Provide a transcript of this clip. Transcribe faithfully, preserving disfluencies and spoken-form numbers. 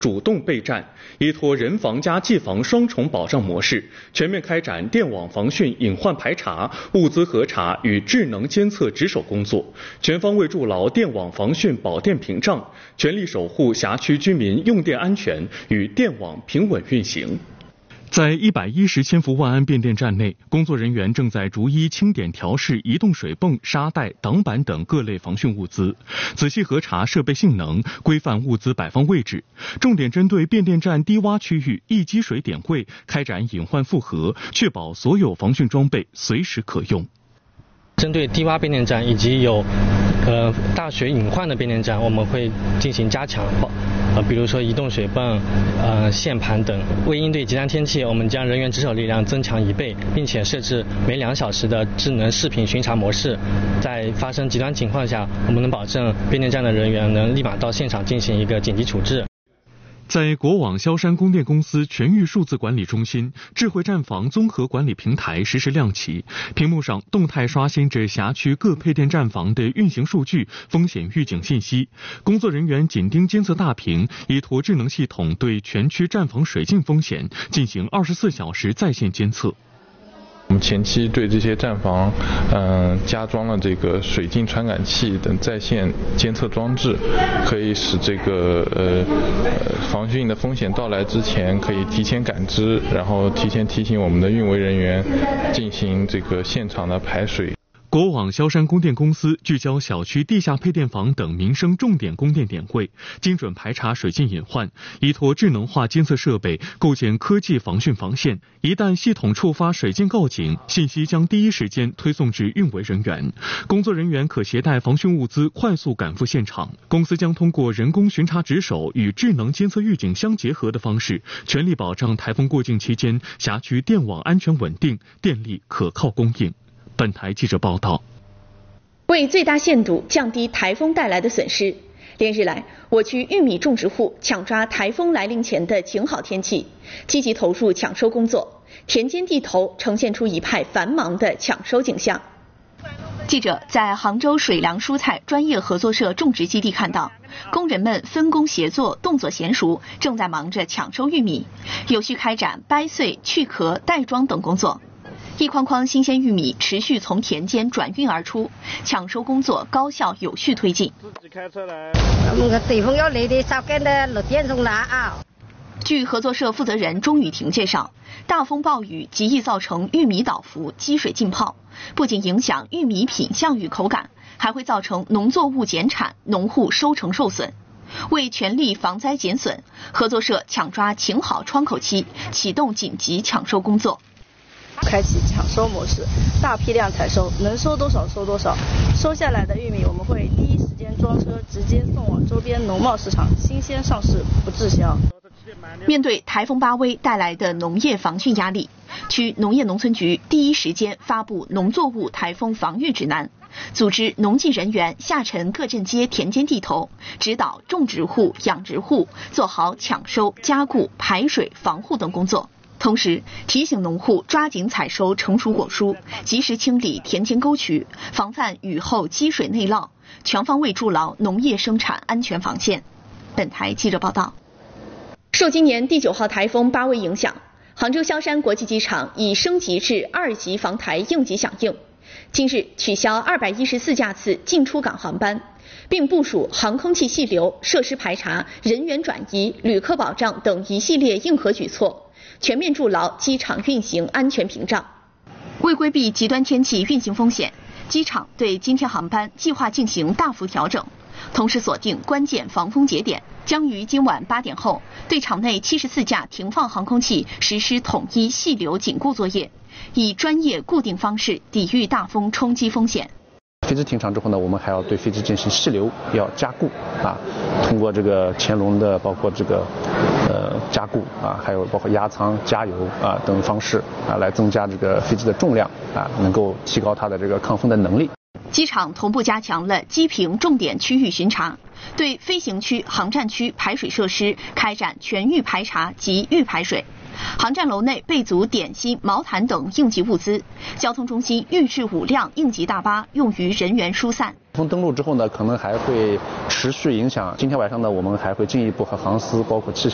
主动备战，依托人防加技防双重保障模式，全面开展电网防汛隐患排查、物资核查与智能监测值守工作，全方位筑牢电网防汛保电屏障，全力守护辖区居民用电安全与电网平稳运行。在一百一十千伏万安变电站内，工作人员正在逐一清点调试移动水泵、沙袋、挡板等各类防汛物资，仔细核查设备性能，规范物资摆放位置，重点针对变电站低洼区域易积水点位开展隐患复核，确保所有防汛装备随时可用。 针对低洼变电站以及有呃大水隐患的变电站，我们会进行加强，呃，比如说移动水泵、呃线盘等。为应对极端天气，我们将人员值守力量增强一倍，并且设置每两小时的智能视频巡查模式。在发生极端情况下，我们能保证变电站的人员能立马到现场进行一个紧急处置。 在国网萧山供电公司全域数字管理中心，智慧站房综合管理平台实时亮起，屏幕上动态刷新着辖区各配电站房的运行数据、风险预警信息。工作人员紧盯监测大屏，依托智能系统对全区站房水浸风险进行二十四小时在线监测。 我们前期对这些站房，嗯、呃，加装了这个水浸传感器等在线监测装置，可以使这个呃呃防汛的风险到来之前，可以提前感知，然后提前提醒我们的运维人员进行这个现场的排水。 国网萧山供电公司聚焦小区地下配电房等民生重点供电点位，精准排查水浸隐患，依托智能化监测设备构建科技防汛防线。一旦系统触发水浸告警，信息将第一时间推送至运维人员，工作人员可携带防汛物资快速赶赴现场。公司将通过人工巡查值守与智能监测预警相结合的方式，全力保障台风过境期间辖区电网安全稳定，电力可靠供应。本台记者报道。 为最大限度降低台风带来的损失，连日来，我区玉米种植户抢抓台风来临前的晴好天气，积极投入抢收工作，田间地头呈现出一派繁忙的抢收景象。记者在杭州水粮蔬菜专业合作社种植基地看到，工人们分工协作，动作娴熟，正在忙着抢收玉米，有序开展掰碎、去壳、袋装等工作。一筐筐新鲜玉米持续从田间转运而出，抢收工作高效有序推进。 自己开车来。那个地方要来的少干的六点钟来啊。 据合作社负责人钟雨婷介绍，大风暴雨极易造成玉米倒伏、积水浸泡，不仅影响玉米品相与口感，还会造成农作物减产、农户收成受损。为全力防灾减损，合作社抢抓晴好窗口期，启动紧急抢收工作。 开启抢收模式，大批量采收，能收多少收多少。收下来的玉米，我们会第一时间装车，直接送往周边农贸市场，新鲜上市，不滞销。 面对台风巴威带来的农业防汛压力，区农业农村局第一时间发布农作物台风防御指南，组织农技人员下沉各镇街田间地头，指导种植户、养殖户做好抢收、加固、排水、防护等工作。同时提醒农户抓紧采收成熟果蔬，及时清理田间沟渠，防范雨后积水内涝，全方位筑牢农业生产安全防线。本台记者报道。受今年第九号台风巴威影响，杭州萧山国际机场已升级至二级防台应急响应，今日取消二百一十四架次进出港航班，并部署航空器细流、设施排查、人员转移、旅客保障等一系列应核举措，全面筑牢机场运行安全屏障。为规避极端天气运行风险，机场对今天航班计划进行大幅调整，同时锁定关键防风节点，将于今晚八点后对场内七十四架停放航空器实施统一细流紧固作业，以专业固定方式抵御大风冲击风险。 飞机停场之后呢，我们还要对飞机进行细流要加固啊，通过这个前轮的包括这个呃加固啊，还有包括压舱、加油啊等方式啊，来增加这个飞机的重量啊，能够提高它的这个抗风的能力。 机场同步加强了机坪重点区域巡查，对飞行区、航站区排水设施开展全域排查及预排水。航站楼内备足点心、毛毯等应急物资，交通中心预置五辆应急大巴用于人员疏散。 风登陆之后呢，可能还会持续影响。今天晚上呢，我们还会进一步和航司包括气